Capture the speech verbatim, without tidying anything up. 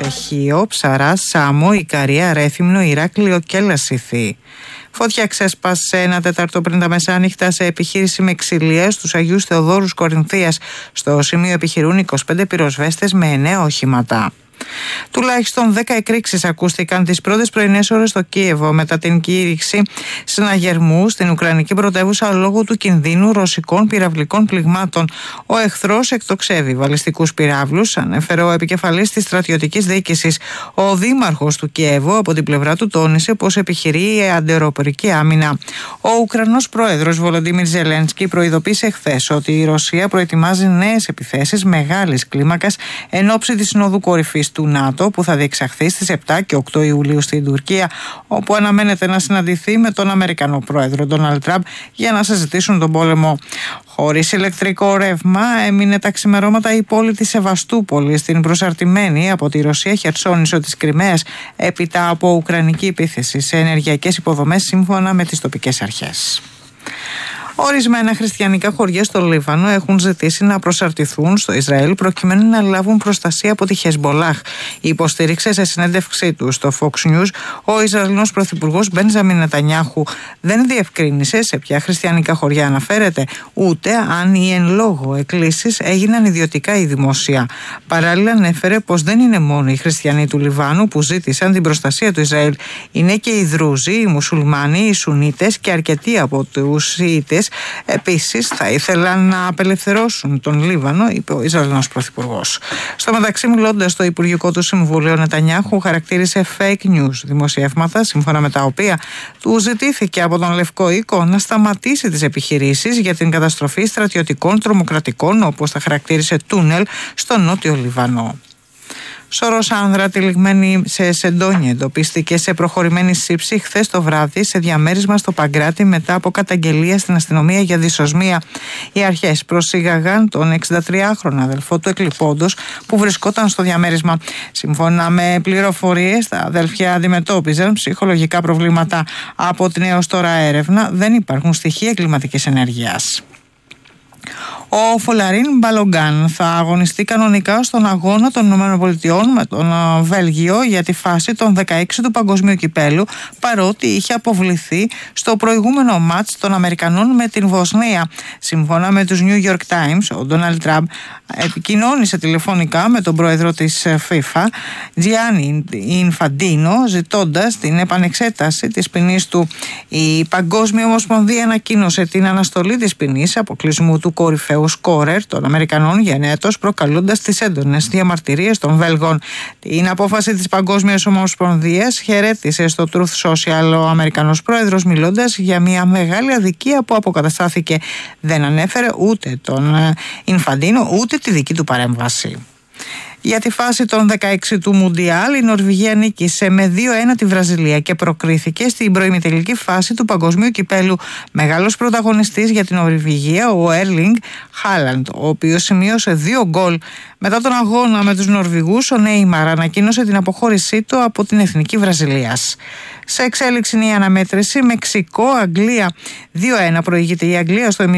Χίο, Ψαρά, Σάμο, Ικαρία, Ρέθυμνο, Ηράκλειο και Λασιθή. Φωτιά ξέσπασε ένα τέταρτο πριν τα μεσάνυχτα σε επιχείρηση με ξυλία στους Αγίους Θεοδόρους Κορινθίας. Στο σημείο επιχειρούν είκοσι πέντε πυροσβέστες με εννέα οχήματα. Τουλάχιστον δέκα εκρήξεις ακούστηκαν τις πρώτες πρωινές ώρες στο Κίεβο μετά την κήρυξη συναγερμού στην Ουκρανική πρωτεύουσα λόγω του κινδύνου ρωσικών πυραυλικών πληγμάτων. Ο εχθρός εκτοξεύει βαλιστικούς πυράβλους, ανέφερε ο επικεφαλής της στρατιωτικής διοίκησης. Ο δήμαρχος του Κιέβου από την πλευρά του τόνισε πως επιχειρεί αντιαεροπορική άμυνα. Ο Ουκρανός πρόεδρος Βολοντίμιρ Ζελένσκι προειδοποίησε χθες ότι η Ρωσία προετοιμάζει νέες επιθέσεις μεγάλης κλίμακας εν ώψη της Συνόδου Κορυφής του ΝΑΤΟ που θα διεξαχθεί στις επτά και οκτώ Ιουλίου στην Τουρκία, όπου αναμένεται να συναντηθεί με τον Αμερικανό πρόεδρο Ντόναλντ Τραμπ για να συζητήσουν τον πόλεμο. Χωρίς ηλεκτρικό ρεύμα έμεινε τα ξημερώματα η πόλη της Σεβαστούπολης στην προσαρτημένη από τη Ρωσία Χερσόνησο της Κριμαίας έπειτα από ουκρανική επίθεση σε ενεργειακές υποδομές σύμφωνα με τις τοπικές αρχές. Ορισμένα χριστιανικά χωριά στο Λίβανο έχουν ζητήσει να προσαρτηθούν στο Ισραήλ προκειμένου να λάβουν προστασία από τη Χεσμολάχ. Υποστήριξε σε συνέντευξή του στο Fox News ο Ισραηλινός πρωθυπουργός Μπένζαμιν Νετανιάχου. Δεν διευκρίνησε σε ποια χριστιανικά χωριά αναφέρεται, ούτε αν οι εν λόγω εκκλήσεις έγιναν ιδιωτικά ή δημόσια. Παράλληλα, ανέφερε πως δεν είναι μόνο οι χριστιανοί του Λιβάνου που ζήτησαν την προστασία του Ισραήλ. Είναι και οι Δρούζοι, οι Μουσουλμάνοι, οι Σουνίτες και αρκετοί από τους Σιήτες. Επίσης θα ήθελαν να απελευθερώσουν τον Λίβανο, είπε ο Ισραηλινός πρωθυπουργός. Στο μεταξύ, μιλώντας στο Υπουργικό του Συμβούλιο, ο Νετανιάχου χαρακτήρισε fake news δημοσιεύματα, σύμφωνα με τα οποία του ζητήθηκε από τον Λευκό Οίκο να σταματήσει τις επιχειρήσεις για την καταστροφή στρατιωτικών τρομοκρατικών, όπως τα χαρακτήρισε, τούνελ στο νότιο Λιβανό. Σωρός άνδρα τυλιγμένη σε σεντόνια εντοπίστηκε σε προχωρημένη σύψη χθες το βράδυ σε διαμέρισμα στο Παγκράτη μετά από καταγγελία στην αστυνομία για δυσοσμία. Οι αρχές προσήγαγαν τον εξηντατριάχρονο αδελφό του εκλειπώντος που βρισκόταν στο διαμέρισμα. Σύμφωνα με πληροφορίες, τα αδέλφια αντιμετώπιζαν ψυχολογικά προβλήματα. Από την έως τώρα έρευνα δεν υπάρχουν στοιχεία εγκληματικής ενέργειας. Ο Φολαρίν Μπαλογκάν θα αγωνιστεί κανονικά στον αγώνα των ΗΠΑ με τον Βέλγιο για τη φάση των δεκαέξι του Παγκοσμίου Κυπέλου, παρότι είχε αποβληθεί στο προηγούμενο μάτς των Αμερικανών με την Βοσνία. Σύμφωνα με τους New York Times, ο Ντόναλντ Τραμπ επικοινώνησε τηλεφωνικά με τον πρόεδρο της FIFA, Τζιάννι Ινφαντίνο, ζητώντας την επανεξέταση της ποινής του. Η Παγκόσμια Ομοσπονδία ανακοίνωσε την αναστολή της ποινής αποκλεισμού του κορυφαίου σκόρερ των Αμερικανών για έτος, προκαλώντας τις έντονες διαμαρτυρίες των Βέλγων. Την απόφαση της Παγκόσμιας Ομοσπονδίας χαιρέτησε στο Truth Social ο Αμερικανός πρόεδρος, μιλώντας για μια μεγάλη αδικία που αποκαταστάθηκε. Δεν ανέφερε ούτε τον Ινφαντίνο ούτε τη δική του παρέμβαση. Για τη φάση των δεκαέξι του Μουντιάλ, η Νορβηγία νίκησε με δύο ένα τη Βραζιλία και προκρίθηκε στην προημιτελική φάση του Παγκοσμίου Κυπέλου. Μεγάλος πρωταγωνιστής για την Νορβηγία, ο Έρλινγκ Χάλαντ, ο οποίος σημείωσε δύο γκολ. Μετά τον αγώνα με τους Νορβηγούς, ο Νέιμαρ ανακοίνωσε την αποχώρησή του από την Εθνική Βραζιλίας. Σε εξέλιξη είναι η αναμέτρηση Μεξικό-Αγγλία. δύο ένα προηγείται η Αγγλία στο